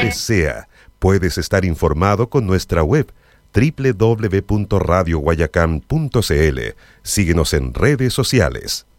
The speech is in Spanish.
donde sea. Puedes estar informado con nuestra web www.radioguayacán.cl. Síguenos en redes sociales.